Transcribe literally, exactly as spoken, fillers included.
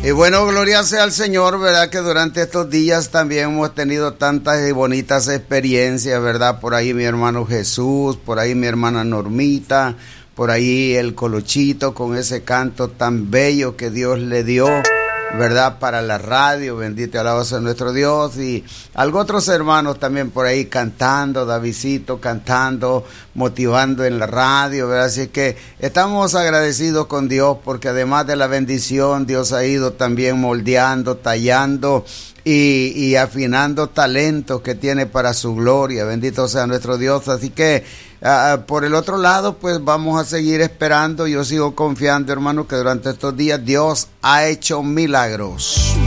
Y bueno, gloria sea al Señor, ¿verdad? Que durante estos días también hemos tenido tantas y bonitas experiencias, ¿verdad? Por ahí mi hermano Jesús, por ahí mi hermana Normita, por ahí el Colochito con ese canto tan bello que Dios le dio, ¿verdad? Para la radio, bendito y alabado sea nuestro Dios. Y algo otros hermanos también por ahí cantando, Davidcito cantando, motivando en la radio, ¿verdad? Así que estamos agradecidos con Dios porque además de la bendición, Dios ha ido también moldeando, tallando y, y afinando talentos que tiene para su gloria. Bendito sea nuestro Dios. Así que uh, por el otro lado, pues vamos a seguir esperando. Yo sigo confiando, hermano, que durante estos días Dios ha hecho milagros.